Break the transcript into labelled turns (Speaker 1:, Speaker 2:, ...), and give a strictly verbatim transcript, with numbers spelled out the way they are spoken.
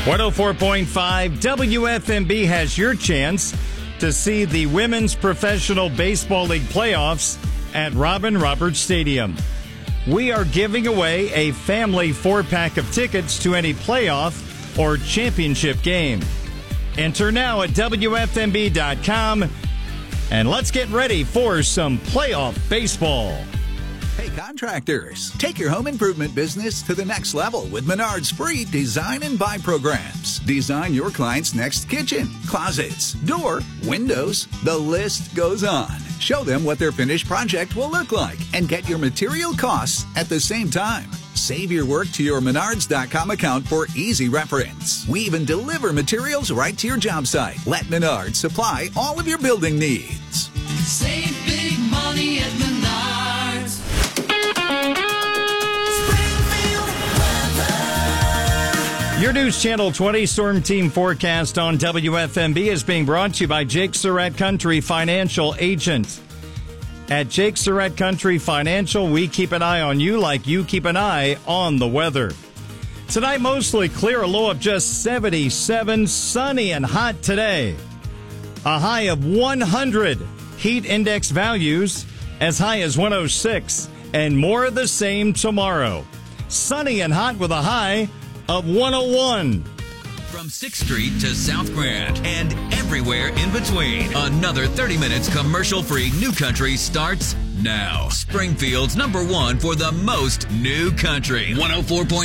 Speaker 1: one oh four point five W F M B has your chance to see the Women's Professional Baseball League playoffs at Robin Roberts Stadium. We are giving away a family four-pack of tickets to any playoff or championship game. Enter now at W F M B dot com, and let's get ready for some playoff baseball.
Speaker 2: Hey, contractors, take your home improvement business to the next level with Menard's free design and buy programs. Design your client's next kitchen, closets, door, windows. The list goes on. Show them what their finished project will look like and get your material costs at the same time. Save your work to your Menards dot com account for easy reference. We even deliver materials right to your job site. Let Menards supply all of your building needs.
Speaker 3: Save big money at Menards.
Speaker 1: Your News Channel twenty Storm Team forecast on W F M B is being brought to you by Jake Surratt Country Financial Agent. At Jake Surratt Country Financial, we keep an eye on you like you keep an eye on the weather. Tonight, mostly clear, a low of just seventy-seven, sunny and hot today. A high of one hundred. Heat index values as high as one oh six, and more of the same tomorrow. Sunny and hot with a high of one oh one.
Speaker 4: From sixth Street to South Grand and everywhere in between, another thirty minutes commercial-free New Country starts now. Springfield's number one for the most New Country. one oh four point